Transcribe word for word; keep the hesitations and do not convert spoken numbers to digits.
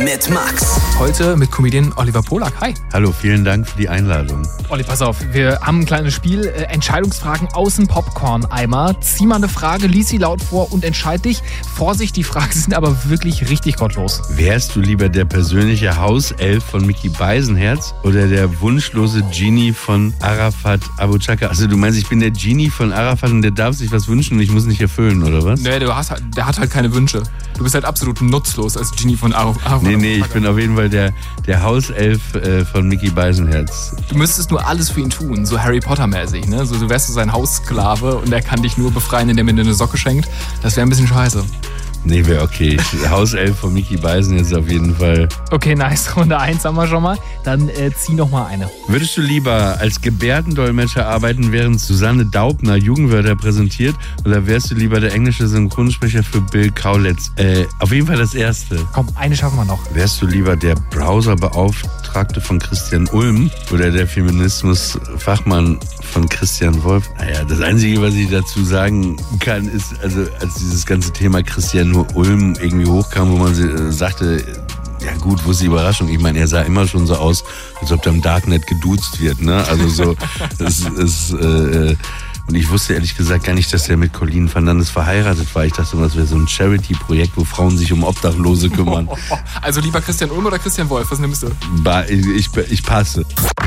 mit Max. Heute mit Comedian Oliver Polak. Hi. Hallo, vielen Dank für die Einladung. Olli, pass auf, wir haben ein kleines Spiel. Äh, Entscheidungsfragen aus dem Popcorn-Eimer. Zieh mal eine Frage, lies sie laut vor und entscheid dich. Vorsicht, die Fragen sind aber wirklich richtig gottlos. Wärst du lieber der persönliche Hauself von Mickey Beisenherz oder der wunschlose Genie von Arafat Abu Chaka? Also du meinst, ich bin der Genie von Arafat und der darf sich was wünschen und ich muss nicht erfüllen, oder was? Nee, du hast, der hat halt keine Wünsche. Du bist halt absolut nutzlos als Genie von Arafat. Nee, nee, ich bin auf jeden Fall der, der Hauself äh, von Mickey Beisenherz. Du müsstest nur alles für ihn tun, so Harry Potter-mäßig. Ne? So, du wärst so sein Haussklave und er kann dich nur befreien, indem er dir eine Socke schenkt. Das wäre ein bisschen scheiße. Nee, wäre okay. Hauself von Mickey Beisenherz auf jeden Fall. Okay, nice. Runde eins haben wir schon mal. Dann äh, zieh noch mal eine. Würdest du lieber als Gebärdendolmetscher arbeiten, während Susanne Daubner Jugendwörter präsentiert, oder wärst du lieber der englische Synchronsprecher für Bill Kaulitz? Äh, auf jeden Fall das Erste. Komm, eine schaffen wir noch. Wärst du lieber der Browserbeauftragte von Christian Ulm oder der Feminismusfachmann von Christian Wolf? Naja, das Einzige, was ich dazu sagen kann, ist, also als dieses ganze Thema Christian Ulm irgendwie hochkam, wo man äh, sagte, ja gut, wo ist die Überraschung? Ich meine, er sah immer schon so aus, als ob da im Darknet geduzt wird, ne? Also so, das ist, äh, und ich wusste ehrlich gesagt gar nicht, dass er mit Colleen Fernandes verheiratet war. Ich dachte, das wäre so ein Charity-Projekt, wo Frauen sich um Obdachlose kümmern. Also lieber Christian Ulm oder Christian Wolf? Was nimmst du? Ich, ich, ich passe.